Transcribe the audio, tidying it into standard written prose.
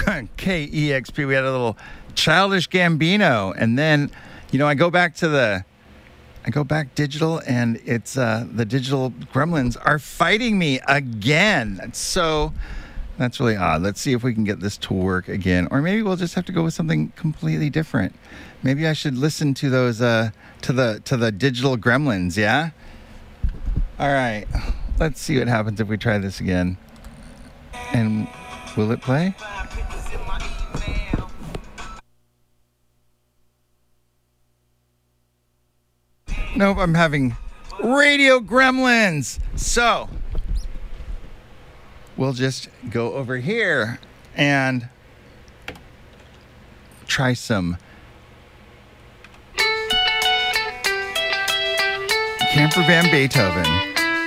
KEXP. We had a little Childish Gambino, and then, I go back digital, and it's the digital gremlins are fighting me again. So that's really odd. Let's see if we can get this to work again, or maybe we'll just have to go with something completely different. Maybe I should listen to those to the digital gremlins. Yeah. All right. Let's see what happens if we try this again. And will it play? Nope, I'm having radio gremlins. So we'll just go over here and try some Camper Van Beethoven.